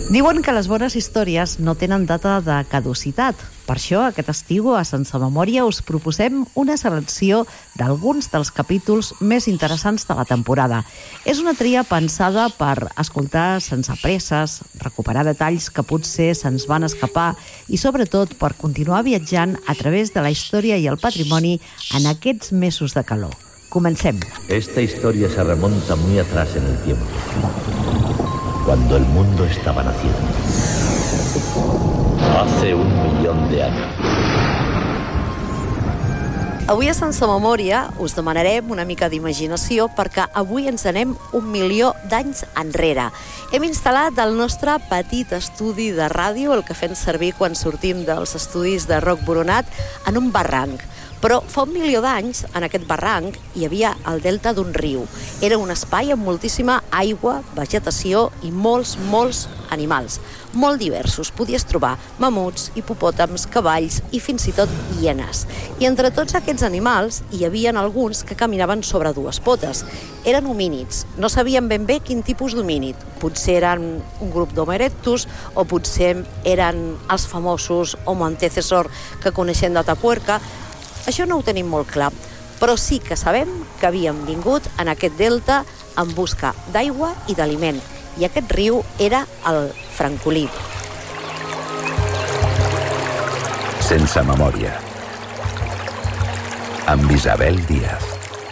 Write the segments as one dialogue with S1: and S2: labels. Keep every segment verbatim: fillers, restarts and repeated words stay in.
S1: Diuen que les bones històries no tenen data de caducitat. Per això, aquest estiu, a Sense Memòria, us proposem una selecció d'alguns dels capítols més interessants de la temporada. És una tria pensada per escoltar sense presses, recuperar detalls que potser se'ns van escapar i, sobretot, per continuar viatjant a través de la història i el patrimoni en aquests mesos de calor. Comencem.
S2: Esta historia se remonta muy atrás en el tiempo, cuando el mundo estaba naciendo. Hace un millón de años.
S1: Avui a Sense Memòria us demanarem una mica d'imaginació perquè avui ens anem un milió d'anys enrere. Hem instal·lat el nostre petit estudi de ràdio, el que fem servir quan sortim dels estudis de Roc Boronat, en un barranc. Però fa un milió d'anys, en aquest barranc, hi havia el delta d'un riu. Era un espai amb moltíssima aigua, vegetació i molts, molts animals. Molt diversos. Podies trobar mamuts, hipopòtams, cavalls i fins i tot hienes. I entre tots aquests animals hi havia alguns que caminaven sobre dues potes. Eren homínids. No sabíem ben bé quin tipus d'homínid. Potser eren un grup d'Homo erectus o potser eren els famosos Homo antecessor que coneixem d'Atapuerca. Això no ho tenim molt clar, però sí que sabem que havíem vingut en aquest delta en busca d'aigua i d'aliment, i aquest riu era el Francolí.
S3: Sense Memòria, amb Isabel Díaz.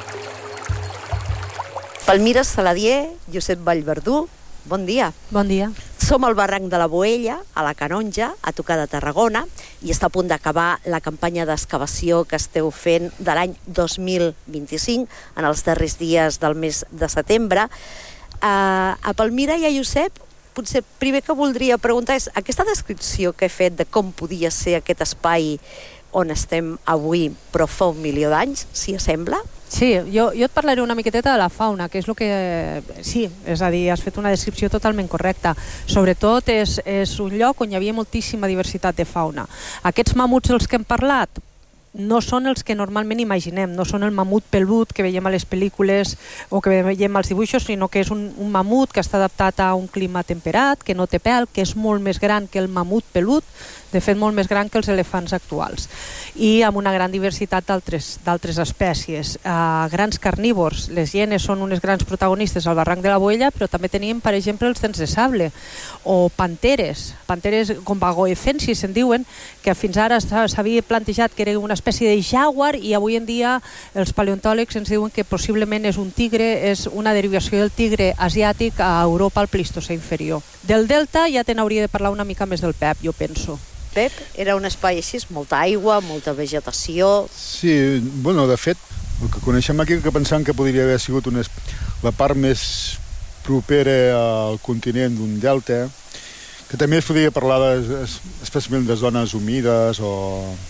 S1: Palmira Saladier, Josep Vallverdú, bon dia.
S4: Bon dia.
S1: Som al barranc de la Boella, a la Canonja, a tocar de Tarragona, i està a punt d'acabar la campanya d'excavació que esteu fent de l'any dos mil vint-i-cinc, en els darrers dies del mes de setembre. Uh, a Palmira i a Josep, potser primer que voldria preguntar és aquesta descripció que he fet de com podia ser aquest espai on estem avui, però fa un milió d'anys, si assembla?
S4: Sí, jo, jo et parlaré una miqueteta de la fauna, que és el que... Sí, és a dir, has fet una descripció totalment correcta. Sobretot és, és un lloc on hi havia moltíssima diversitat de fauna. Aquests mamuts dels que hem parlat no són els que normalment imaginem, no són el mamut pelut que veiem a les pel·lícules o que veiem als dibuixos, sinó que és un, un mamut que està adaptat a un clima temperat, que no té pèl, que és molt més gran que el mamut pelut, de fet molt més gran que els elefants actuals, i amb una gran diversitat d'altres espècies. Uh, grans carnívors, les hienes són unes grans protagonistes al barranc de la Boella, però també teníem, per exemple, els dents de sable, o panteres, panteres gombagoefensis, se'n diuen, que fins ara s'havia plantejat que era una espècie de jaguar, i avui en dia els paleontòlegs ens diuen que possiblement és un tigre, és una derivació del tigre asiàtic a Europa al Plistocè inferior. Del delta ja te n'hauria de parlar una mica més del Pep, jo penso.
S1: Pep, era un espai així, molta aigua, molta vegetació...
S5: Sí, bueno, de fet, el que coneixem aquí, que pensam que podria haver sigut una, la part més propera al continent d'un delta, que també es podria parlar de, especialment de zones humides o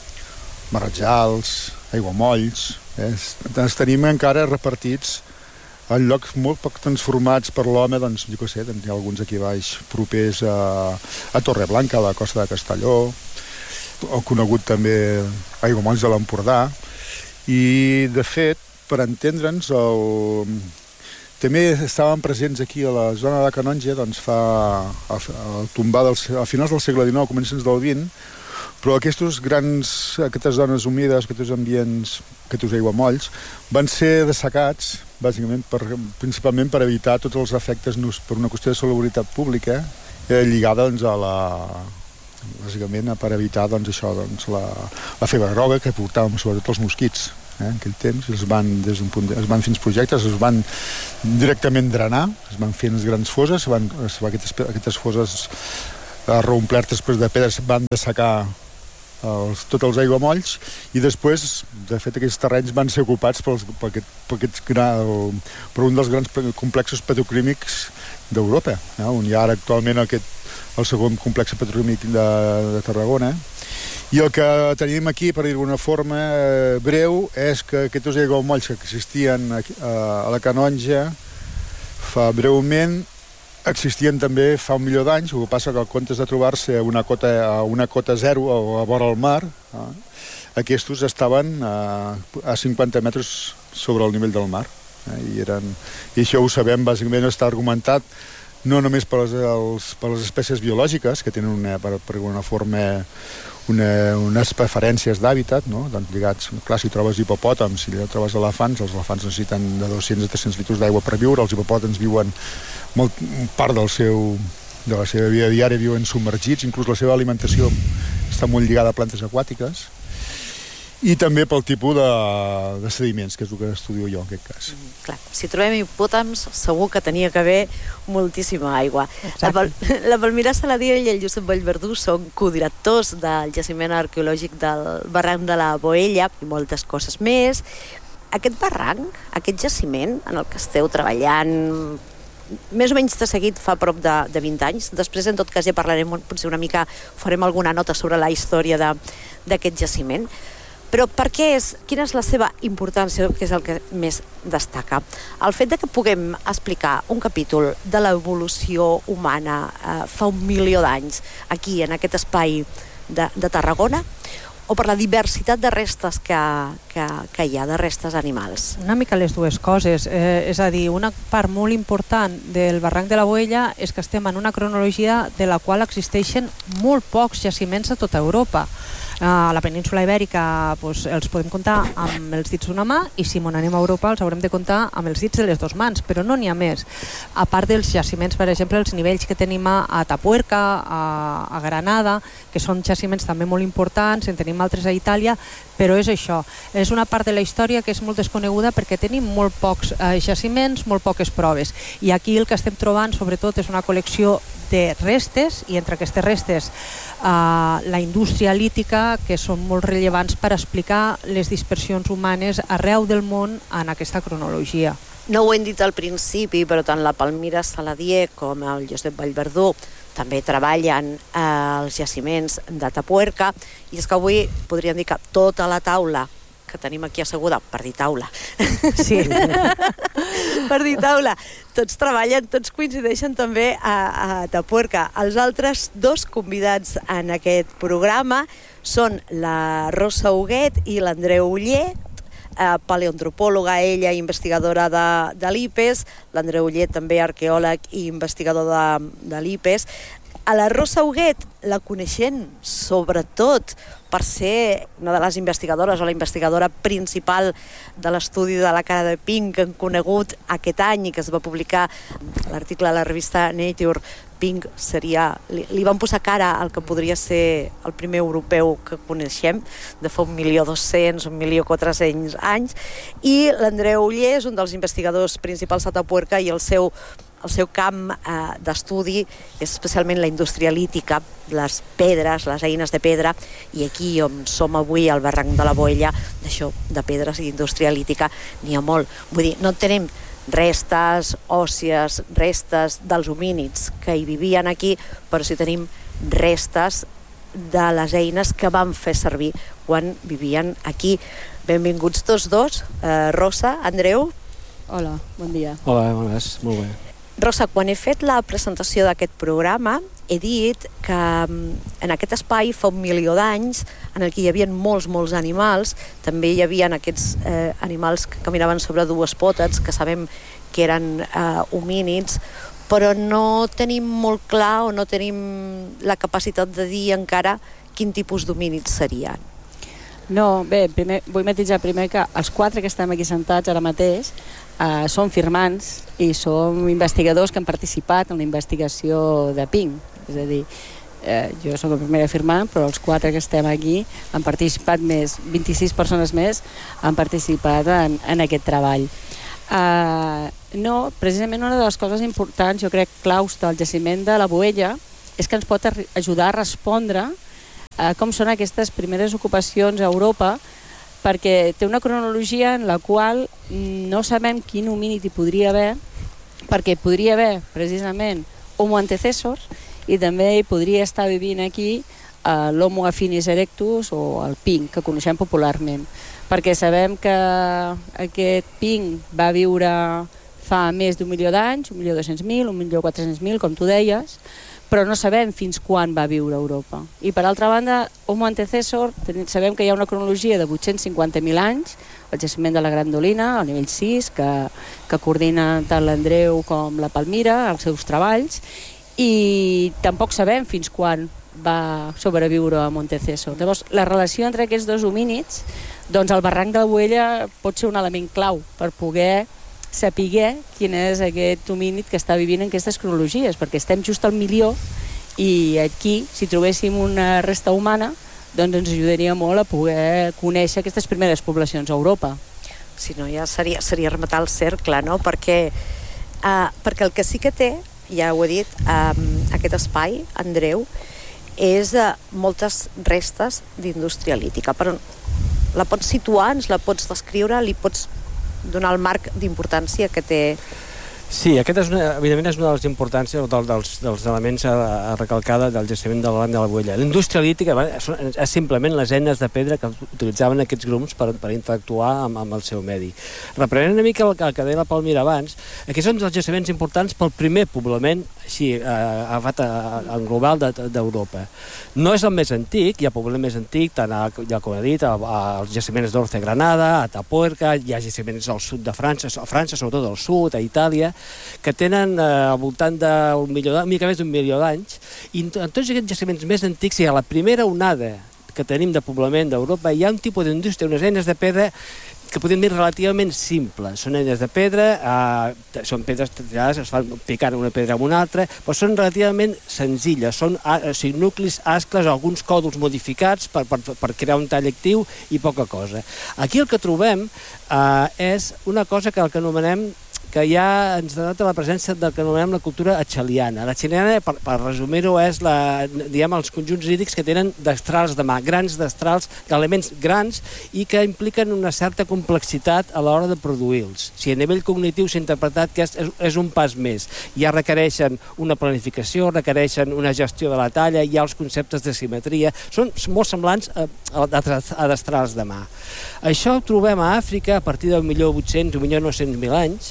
S5: marejals, aiguamolls. Eh? Els tenim encara repartits en llocs molt poc transformats per l'home, doncs, jo què sé, doncs hi ha alguns aquí baix propers a, a Torreblanca, a la costa de Castelló, o conegut també aiguamolls de l'Empordà, i, de fet, per entendre'ns, el... també estaven presents aquí a la zona de Canonja, doncs fa el tombar del, a finals del segle dinou, començaments del vint, però aquests grans, aquestes zones humides, aquests ambients, aquests aiguamolls, van ser dessecats, bàsicament, per, principalment per evitar tots els efectes per una qüestió de salubritat pública, eh, lligada doncs, a la... bàsicament per evitar doncs, això, doncs, la, la febre groga que portàvem sobretot els mosquits eh, en aquell temps. Es van, des d'un punt de, es van fer uns projectes, es van directament drenar, es van fer unes grans fosses, es van, es, aquestes, aquestes fosses reomplertes després de pedres van dessecar els, tots els aiguamolls, i després, de fet, aquests terrenys van ser ocupats per, per, aquest, per, aquests, per un dels grans complexos petroquímics d'Europa, eh, on hi ha ara actualment aquest, el segon complex petroquímic de, de Tarragona. I el que tenim aquí, per dir-ho d'una forma eh, breu, és que aquests aiguamolls que existien a, a la Canonja fa breument existien també fa un milió d'anys, el que passa que en comptes de trobar-se a una cota, a una cota zero o a vora el mar, eh, aquests estaven a, a cinquanta metres sobre el nivell del mar. Eh, i, eren, I això ho sabem, bàsicament està argumentat no només per les, els, per les espècies biològiques, que tenen una, per, per una forma, una, unes preferències d'hàbitat, no? Doncs lligats, clar, si trobes hipopòtams, si trobes elefants, els elefants necessiten de dos-cents a tres-cents litres d'aigua per viure, els hipopòtams viuen molt, part del seu, de la seva vida diària, viuen submergits, inclús la seva alimentació està molt lligada a plantes aquàtiques, i també pel tipus de, de sediments, que és el que estudio jo en aquest cas.
S1: Mm, clar, si trobem hipopòtams, segur que tenia que haver moltíssima aigua. La, Pal la Palmira Saladier i el Josep Vallverdú són codirectors del jaciment arqueològic del barranc de la Boella i moltes coses més. Aquest barranc, aquest jaciment en el que esteu treballant més o menys de seguit fa prop de, de vint anys. Després, en tot cas, ja parlarem potser una mica, farem alguna nota sobre la història d'aquest jaciment. Però per què és, quina és la seva importància, que és el que més destaca? El fet de que puguem explicar un capítol de l'evolució humana eh, fa un milió d'anys aquí, en aquest espai de, de Tarragona, o per la diversitat de restes que, que, que hi ha, de restes animals?
S4: Una mica les dues coses. Eh, és a dir, una part molt important del barranc de la Boella és que estem en una cronologia de la qual existeixen molt pocs jaciments a tota Europa. A la península Ibèrica doncs, els podem comptar amb els dits d'una mà, i si m'on anem a Europa els haurem de comptar amb els dits de les dues mans, però no n'hi ha més. A part dels jaciments, per exemple, els nivells que tenim a Atapuerca, a, a Granada, que són jaciments també molt importants, en tenim altres a Itàlia, però és això. És una part de la història que és molt desconeguda perquè tenim molt pocs eh, jaciments, molt poques proves. I aquí el que estem trobant, sobretot, és una col·lecció de restes, i entre aquestes restes eh, la indústria lítica, que són molt rellevants per explicar les dispersions humanes arreu del món en aquesta cronologia.
S1: No ho hem dit al principi, però tant la Palmira Saladier com el Josep Vallverdú també treballen als eh, jaciments d'Atapuerca, i és que avui podríem dir que tota la taula que tenim aquí asseguda, per dir taula,
S4: sí.
S1: per dir taula, tots treballen, tots coincideixen també a, a Atapuerca. Els altres dos convidats en aquest programa són la Rosa Huguet i l'Andreu Oller, eh, paleoantropòloga, ella investigadora de, de l'I P E S, l'Andreu Oller també arqueòleg i investigador de, de l'I P E S. A la Rosa Huguet la coneixem sobretot per ser una de les investigadores o la investigadora principal de l'estudi de la cara de Pink que hem conegut aquest any i que es va publicar l'article a la revista Nature. Pink seria, li, li van posar cara al que podria ser el primer europeu que coneixem, de fa un milió dos-cents, un milió quatre-cents anys, i l'Andreu Oller és un dels investigadors principals a Atapuerca, i el seu El seu camp eh, d'estudi és especialment la indústria lítica, les pedres, les eines de pedra, i aquí on som avui, al barranc de la Boella, d'això, de pedres i indústria lítica, n'hi ha molt. Vull dir, no tenim restes òssies, restes dels homínids que hi vivien aquí, però sí tenim restes de les eines que van fer servir quan vivien aquí. Benvinguts tots dos. Eh, Rosa, Andreu.
S6: Hola, bon dia.
S7: Hola, bones, molt bé.
S1: Rosa, quan he fet la presentació d'aquest programa, he dit que en aquest espai fa un milió d'anys, en el que hi havia molts, molts animals, també hi havia aquests eh, animals que caminaven sobre dues potes, que sabem que eren eh, homínids, però no tenim molt clar o no tenim la capacitat de dir encara quin tipus d'homínids serien.
S6: No, bé, primer, vull matisar primer que els quatre que estem aquí sentats ara mateix eh, són firmants i som investigadors que han participat en la investigació de Pink. És a dir, eh, jo soc el primer firmant, però els quatre que estem aquí han participat més, vint-i-sis persones més han participat en, en aquest treball. Eh, no, precisament una de les coses importants, jo crec, claus del jaciment de la Boella és que ens pot ajudar a respondre Uh, com són aquestes primeres ocupacions a Europa, perquè té una cronologia en la qual no sabem quin homínid hi podria haver, perquè podria haver precisament Homo antecessors i també hi podria estar vivint aquí uh, l'Homo affinis erectus o el Pink, que coneixem popularment, perquè sabem que aquest Pink va viure fa més d'un milió d'anys, un milió dos-cents mil, un milió quatre-cents mil, com tu deies, però no sabem fins quan va viure a Europa. I per altra banda, Homo antecessor, sabem que hi ha una cronologia de vuit-cents cinquanta mil anys, el jaciment de la Grandolina, al nivell sis, que que coordina tant l'Andreu com la Palmira, els seus treballs, i tampoc sabem fins quan va sobreviure a Monteceso. Llavors, la relació entre aquests dos homínids, doncs el barranc de la Boella pot ser un element clau per poder saber quin és aquest homínid que està vivint en aquestes cronologies, perquè estem just al milió i aquí, si trobéssim una resta humana, doncs ens ajudaria molt a poder conèixer aquestes primeres poblacions a Europa.
S1: Si no, ja seria, seria rematar el cercle, no? Perquè, uh, perquè el que sí que té, ja ho he dit, um, aquest espai, Andreu, és uh, moltes restes d'indústria lítica. Però la pots situar, ens la pots descriure, li pots donar el marc d'importància que té?
S7: Sí, aquest és una, evidentment és una de les importàncies del, dels, dels elements a, a recalcar del jaciment del Barranc de la Boella. La indústria lítica és, és simplement les eines de pedra que utilitzaven aquests grups per, per interactuar amb, amb el seu medi. Reprenent una mica el que, el que deia la Palmira abans, aquests són els jaciments importants pel primer poblament així, eh, agafat en global d'Europa. No és el més antic, hi ha poblament més antic, tant a, ja com he dit, als jaciments d'Orce Granada, a Tapuerca, hi ha jaciments al sud de França, a França, sobretot al sud, a Itàlia, que tenen eh, al voltant d'un milió d'anys, mica més d'un milió d'anys, i en tots aquests jaciments més antics hi ha la primera onada que tenim de poblament d'Europa, hi ha un tipus d'indústria, unes eines de pedra que podem dir relativament simples. Són eines de pedra, eh, són pedres tallades, es fan picant una pedra amb una altra, però són relativament senzilles, són o sigui, nuclis ascles, alguns còdols modificats per, per, per crear un tall actiu i poca cosa. Aquí el que trobem eh, és una cosa que el que anomenem que ja ens denota la presència del que anomenem la cultura atxaliana. La atxaliana, per, per resumir-ho, és la, diguem, els conjunts lírics que tenen destrals de mà, grans destrals, elements grans i que impliquen una certa complexitat a l'hora de produir-los. Si a nivell cognitiu s'ha interpretat que és, és, és un pas més. Ja requereixen una planificació, requereixen una gestió de la talla, hi ha els conceptes de simetria, són molt semblants a, a, a destrals de mà. Això ho trobem a Àfrica a partir del milió vuit-cents, un milió nou-cents mil anys,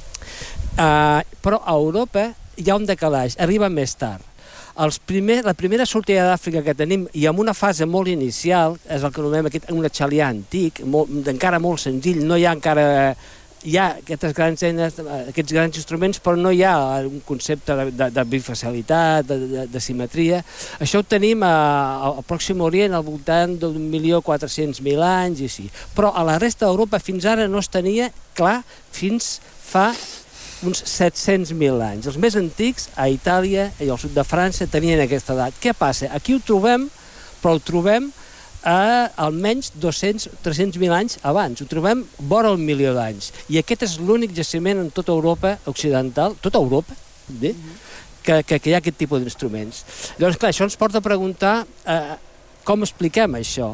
S7: Uh, però a Europa hi ha un decalatge, arriba més tard. Els primer, la primera sortida d'Àfrica que tenim, i amb una fase molt inicial, és el que anomenem aquest, un atxalià antic, molt, encara molt senzill, no hi ha encara... Hi ha aquestes grans eines, aquests grans instruments, però no hi ha un concepte de, de, de bifacialitat, de, de, de simetria. Això ho tenim a, al Pròxim Orient, al voltant d'un milió quatre-cents mil anys, i sí. Però a la resta d'Europa fins ara no es tenia clar fins fa uns set-cents mil anys. Els més antics, a Itàlia i al sud de França, tenien aquesta edat. Què passa? Aquí ho trobem, però ho trobem a almenys dos-cents a tres-cents mil anys abans. Ho trobem vora el milió d'anys. I aquest és l'únic jaciment en tota Europa occidental, tota Europa, bé, que, que, que hi ha aquest tipus d'instruments. Llavors, clar, això ens porta a preguntar eh, com expliquem això.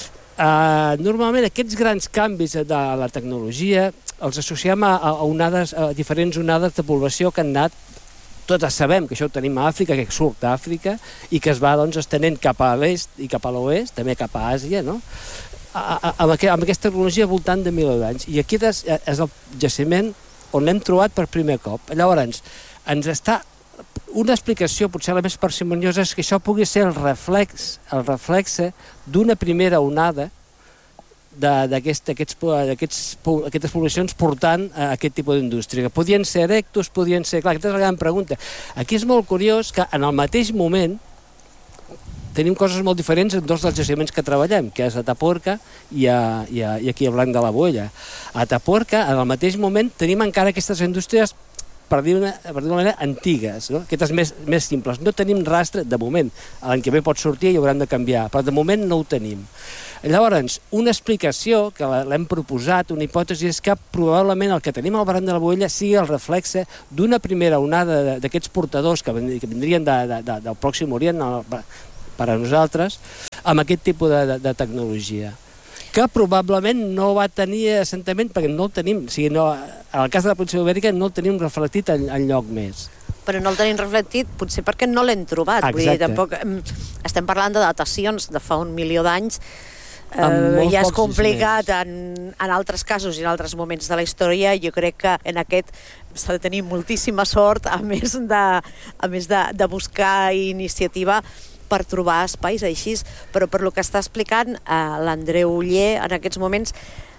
S7: Uh, normalment aquests grans canvis de la tecnologia els associem a, a, onades, a diferents onades de població que han anat, tots sabem que això ho tenim a Àfrica, que surt d'Àfrica i que es va doncs, estenent cap a l'est i cap a l'oest, també cap a Àsia, no? a, a, amb, aqu amb aquesta tecnologia al voltant de mil d'anys. I aquí és, és el jaciment on l'hem trobat per primer cop. Llavors, ens està una explicació, potser la més parsimoniosa, és que això pugui ser el reflex, el reflexe d'una primera onada d'aquestes poblacions portant a aquest tipus d'indústria, que podien ser erectus, podien ser... Clar, aquesta és la gran pregunta. Aquí és molt curiós que en el mateix moment tenim coses molt diferents en dos dels jaciments que treballem, que és a Tapuerca i, a, i, a, i aquí a Blanc de la Boella. A Tapuerca, en el mateix moment, tenim encara aquestes indústries per dir-ne manera, antigues, no? Aquestes més, més simples. No tenim rastre, de moment. L'any que ve pot sortir i hauran de canviar, però de moment no ho tenim. Llavors, una explicació que l'hem proposat, una hipòtesi, és que probablement el que tenim al Barranc de la Boella sigui el reflexe d'una primera onada d'aquests portadors que vindrien de, de, de, del Pròxim Orient per a nosaltres, amb aquest tipus de, de, de tecnologia, que probablement no va tenir assentament perquè no el tenim, o sigui, no, en el cas de la península Ibèrica no el tenim reflectit en, en lloc més.
S1: Però no el tenim reflectit potser perquè no l'hem trobat. Vull dir, tampoc, estem parlant de datacions de fa un milió d'anys, eh, ja és complicat en, en altres casos i en altres moments de la història. Jo crec que en aquest s'ha de tenir moltíssima sort, a més de, a més de, de buscar iniciativa per trobar espais així, però per lo que està explicant eh, l'Andreu Oller en aquests moments,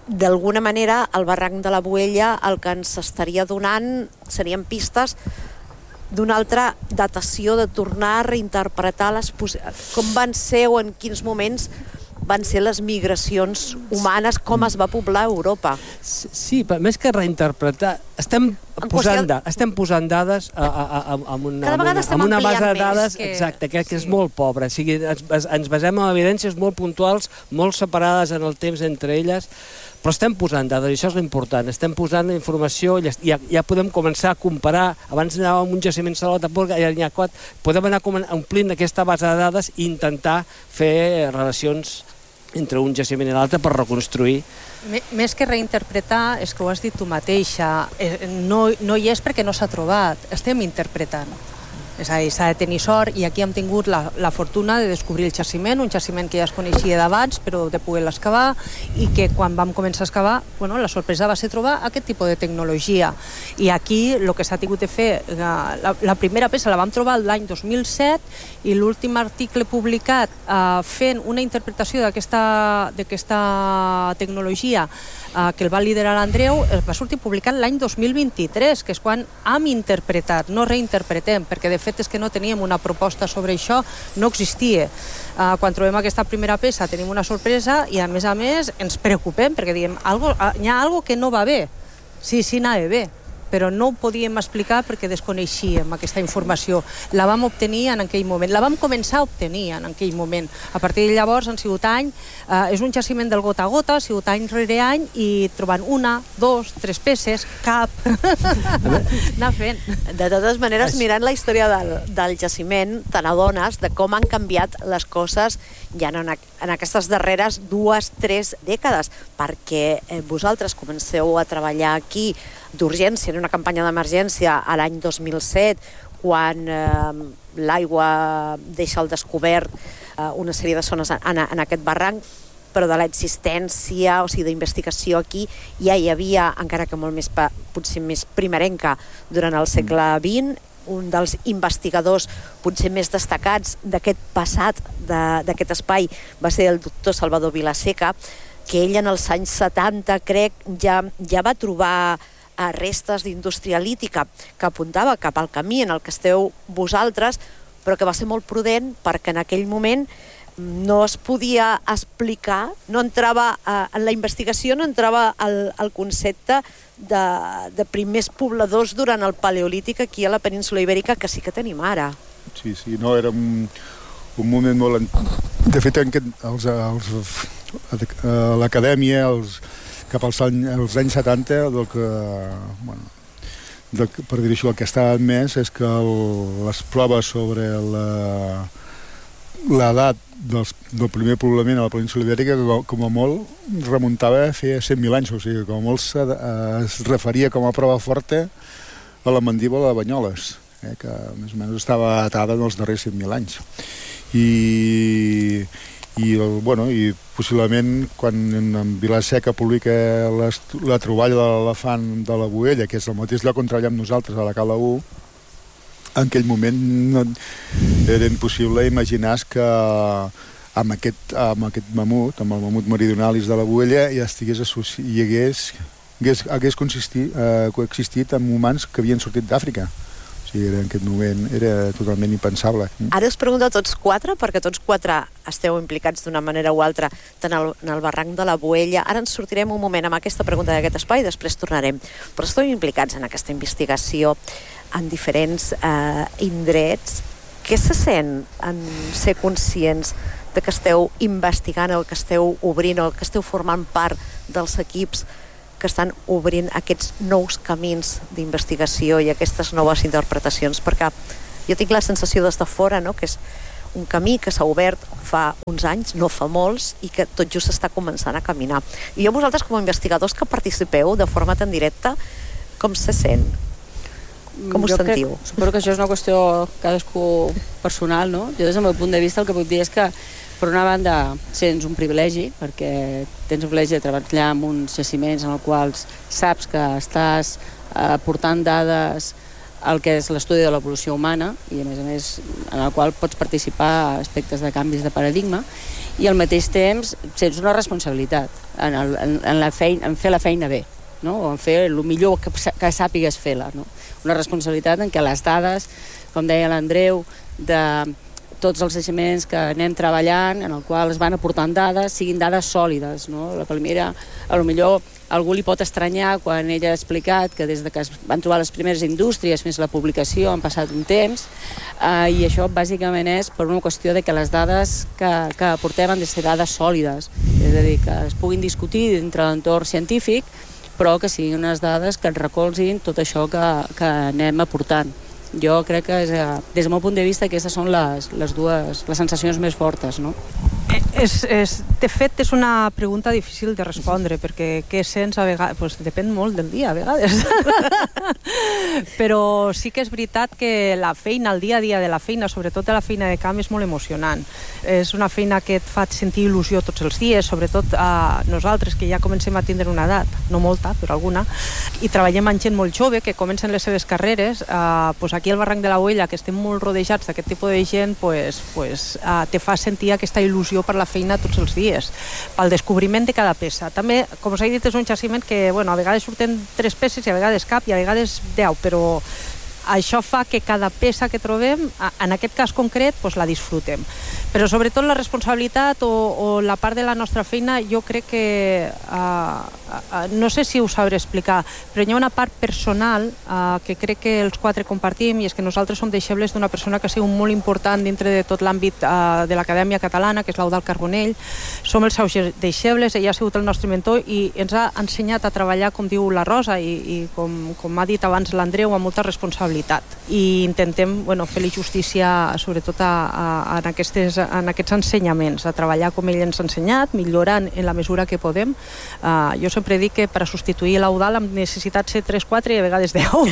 S1: d'alguna manera el barranc de la Boella el que ens estaria donant serien pistes d'una altra datació, de tornar a reinterpretar les com van ser o en quins moments van ser les migracions humanes, com es va poblar Europa.
S7: Sí, però més que reinterpretar, estem posant, da, estem posant dades a, a, a, a una,
S1: Cada vegada estem
S7: amb una base de dades
S1: que...
S7: exacte, que, que és molt pobra. O sigui, ens, ens basem en evidències molt puntuals, molt separades en el temps entre elles, però estem posant dades, i això és l'important, estem posant informació, i ja, ja podem començar a comparar. Abans anàvem a un jaciment Salou de Porca, ja n'hi ha quatre, podem anar omplint aquesta base de dades i intentar fer relacions entre un jaciment i l'altre per reconstruir.
S4: Més que reinterpretar, és que ho has dit tu mateixa, no, no hi és perquè no s'ha trobat, estem interpretant. És a dir, s'ha de tenir sort, i aquí hem tingut la, la fortuna de descobrir el jaciment, un jaciment que ja es coneixia d'abans, però de poder l'excavar, i que quan vam començar a excavar, bueno, la sorpresa va ser trobar aquest tipus de tecnologia. I aquí el que s'ha tingut de fer, la, la primera peça la vam trobar l'any dos mil set, i l'últim article publicat eh, fent una interpretació d'aquesta tecnologia eh, que el va liderar l'Andreu, es va sortir publicat l'any dos mil vint-i-tres, que és quan hem interpretat, no reinterpretem, perquè de fet és que no teníem una proposta sobre això, no existia. Uh, quan trobem aquesta primera peça tenim una sorpresa i a més a més ens preocupem perquè diem, algo, uh, hi ha algo que no va bé. Sí, sí, anava bé, però no ho podíem explicar perquè desconeixíem aquesta informació. La vam obtenir en aquell moment, la vam començar a obtenir en aquell moment. A partir de llavors han sigut any, eh, és un jaciment del gota a gota, ha sigut any rere any, i trobant una, dos, tres peces, cap, anar fent.
S1: De totes maneres, mirant la història del, del jaciment, te n'adones de com han canviat les coses ja en, en aquestes darreres dues, tres dècades, perquè eh, vosaltres comenceu a treballar aquí d'urgència, en una campanya d'emergència a l'any dos mil set, quan eh, l'aigua deixa al descobert eh, una sèrie de zones en, en aquest barranc, però de l'existència, o sigui, d'investigació aquí, ja hi havia, encara que molt més, potser més primerenca, durant el segle vint, un dels investigadors potser més destacats d'aquest passat, d'aquest espai, va ser el doctor Salvador Vilaseca, que ell en els anys setanta, crec, ja, ja va trobar a restes d'indústria lítica que apuntava cap al camí en el que esteu vosaltres, però que va ser molt prudent perquè en aquell moment no es podia explicar, no entrava eh, en la investigació, no entrava el, el concepte de, de primers pobladors durant el Paleolític aquí a la península Ibèrica, que sí que tenim ara.
S5: Sí, sí, no, era un, un moment molt... De fet, en aquest, els, els, a l'acadèmia, els cap als anys, als anys setanta, del que, bueno, del, per dir això, el que està admès és que el, les proves sobre l'edat del, del primer poblament a la península Ibèrica, com a molt, remuntava a fer cent mil anys, o sigui, com a molt se, es referia com a prova forta a la mandíbula de Banyoles, eh, que més o menys estava atada en els darrers cent mil anys. I... I, el, bueno, i possiblement quan en Vilaseca publica les, la troballa de l'elefant de la Boella, que és el mateix lloc on treballem nosaltres a la Cala u, en aquell moment no, era impossible imaginar que amb aquest, amb aquest mamut, amb el mamut meridionalis de la Boella, ja estigués associat, i hagués, hagués, hagués consistit, eh, coexistit amb humans que havien sortit d'Àfrica. En aquest moment era totalment impensable.
S1: Ara us pregunto a tots quatre, perquè tots quatre esteu implicats d'una manera o altra tant al, en el barranc de la Boella. Ara ens sortirem un moment amb aquesta pregunta d'aquest espai i després tornarem. Però esteu implicats en aquesta investigació en diferents eh, indrets. Què se sent en ser conscients de que esteu investigant, el que esteu obrint, el que esteu formant part dels equips que estan obrint aquests nous camins d'investigació i aquestes noves interpretacions? Perquè jo tinc la sensació des de fora, no?, que és un camí que s'ha obert fa uns anys, no fa molts, i que tot just està començant a caminar. I jo, vosaltres, com a investigadors que participeu de forma tan directa, com se sent? Com us
S6: jo
S1: sentiu?
S6: Crec, suposo que això és una qüestió cadascú personal, no? Jo, des del meu punt de vista, el que puc dir és que per una banda, sents un privilegi, perquè tens el privilegi de treballar amb uns jaciments en els quals saps que estàs eh, portant dades el que és l'estudi de l'evolució humana i a més a més en el qual pots participar a aspectes de canvis de paradigma i al mateix temps sents una responsabilitat en, el, en, en, la feina, en fer la feina bé, no? O en fer el millor que, que sàpigues fer-la, no? Una responsabilitat en què les dades, com deia l'Andreu, de tots els jaciments que anem treballant, en el qual es van aportant dades, siguin dades sòlides, no? La Palmira, a lo millor algú li pot estranyar quan ella ha explicat que des de que es van trobar les primeres indústries fins a la publicació han passat un temps, eh, i això bàsicament és per una qüestió de que les dades que, que aportem han de ser dades sòlides, és a dir, que es puguin discutir dintre l'entorn científic, però que siguin unes dades que ens recolzin tot això que, que anem aportant. Jo crec que, és, des del meu punt de vista, aquestes són les, les dues les sensacions més fortes, no?
S4: És, és, de fet, és una pregunta difícil de respondre, perquè què sents a vegades? Pues depèn molt del dia, a vegades. Però sí que és veritat que la feina, el dia a dia de la feina, sobretot de la feina de camp, és molt emocionant. És una feina que et fa sentir il·lusió tots els dies, sobretot a nosaltres, que ja comencem a tindre una edat, no molta, però alguna, i treballem amb gent molt jove, que comencen les seves carreres. Eh, pues aquí al Barranc de la Boella, que estem molt rodejats d'aquest tipus de gent, pues, pues, eh, te fa sentir aquesta il·lusió per la feina tots els dies, pel descobriment de cada peça. També, com us he dit, és un jaciment que, bueno, a vegades surten tres peces i a vegades cap i a vegades deu, però això fa que cada peça que trobem, en aquest cas concret, pues la disfrutem. Però sobretot la responsabilitat o, o la part de la nostra feina, jo crec que, uh, uh, no sé si ho sabré explicar, però hi ha una part personal uh, que crec que els quatre compartim, i és que nosaltres som deixebles d'una persona que ha sigut molt important dintre de tot l'àmbit uh, de l'Acadèmia Catalana, que és l'Eudald Carbonell. Som els seus deixebles, ella ha sigut el nostre mentor i ens ha ensenyat a treballar, com diu la Rosa, i, i com, com ha dit abans l'Andreu, amb molta responsabilitat. I intentem, bueno, fer-li justícia sobretot a, a, a aquestes, en aquests ensenyaments, a treballar com ell ens ha ensenyat, millorant en la mesura que podem. Uh, jo sempre dic que per a substituir l'Eudald hem necessitat ser tres quatre i a vegades deu.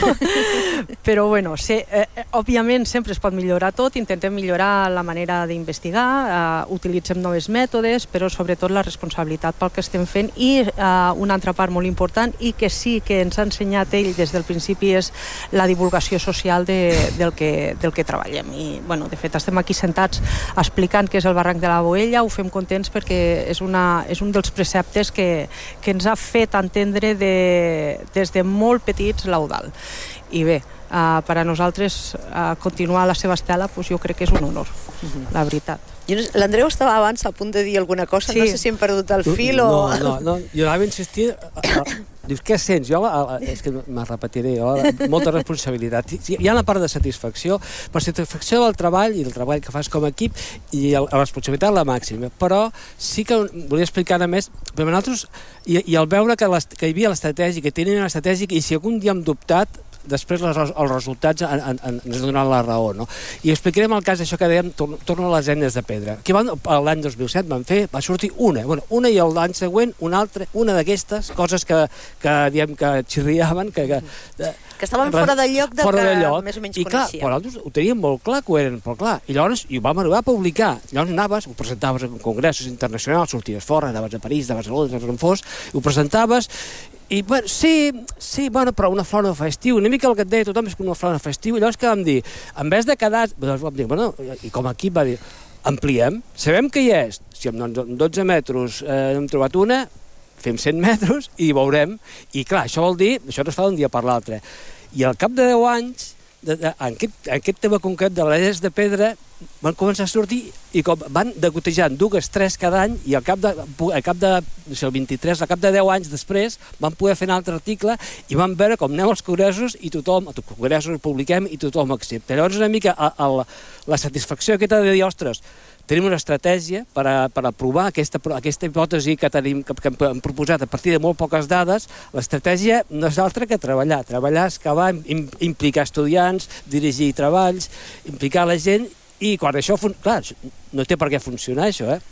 S4: Però bueno, sé, eh, òbviament sempre es pot millorar tot, intentem millorar la manera d'investigar, uh, utilitzem nous mètodes, però sobretot la responsabilitat pel que estem fent. I uh, una altra part molt important i que sí que ens ha ensenyat ell des del principi és la divulgació social de, del, que, del que treballem. I, bueno, de fet, estem aquí sentats explicant què és el Barranc de la Boella, ho fem contents perquè és, una, és un dels preceptes que, que ens ha fet entendre de, des de molt petits l'Eudald. I bé, uh, per a nosaltres uh, continuar la seva estela, pues, jo crec que és un honor, uh-huh. La veritat.
S1: L'Andreu estava abans a punt de dir alguna cosa, sí. No sé si hem perdut el fil o...
S7: No, no, no, jo anava a insistir... Dius, què sents? Jo, és que me repetiré, jo, molta responsabilitat. Hi ha una part de satisfacció, però satisfacció del treball i del treball que fas com a equip i la responsabilitat la màxima. Però sí que volia explicar a més, però nosaltres, i, i al veure que, que hi havia l'estratègia, que tenien l'estratègia, i si algun dia hem dubtat, després les, els resultats en, en, en, ens donaran la raó, no? I explicarem el cas d'això que dèiem, torno, torno a les eines de pedra. Que van, l'any dos mil set van fer, va sortir una, bueno, una i l'any següent una altra, una d'aquestes coses que, que diem que xirriaven, que... Que, de,
S1: que estaven fora de lloc del
S7: fora
S1: que
S7: de lloc.
S1: Més o menys
S7: I clar,
S1: coneixíem.
S7: Però nosaltres ho teníem molt clar que ho eren, però clar, i llavors i ho vam arribar a publicar. Llavors anaves, ho presentaves en congressos internacionals, sorties fora, anaves a París, anaves a Londres, on fos, ho presentaves. I, bueno, sí, sí, bueno, però una flor no fa estiu. Una mica el que et deia tothom és que una flor no fa estiu. I llavors què vam dir? En vez de quedar... Doncs vam dir, bueno, i com a equip va dir, ampliem, sabem que hi és. Si en dotze metres eh, hem trobat una, fem cent metres i veurem. I clar, això vol dir, això no es fa d'un dia per l'altre. I al cap de deu anys, de, de, en, aquest, en aquest tema concret de les eines de pedra, van començar a sortir i com van degotejant dues, tres cada any i al cap de, al cap de no sé, el vint-i-tres, al cap de deu anys després van poder fer un altre article i van veure com anem als congressos i tothom, als congressos publiquem i tothom accepta. Llavors una mica a, a la, la satisfacció aquesta de dir, ostres, tenim una estratègia per a, per a provar aquesta, aquesta hipòtesi que, tenim, que, que hem proposat a partir de molt poques dades. L'estratègia no és altra que treballar. Treballar, excavar, im, implicar estudiants, dirigir treballs, implicar la gent. I quan això... Fun... Clar, no té per què funcionar, això, eh?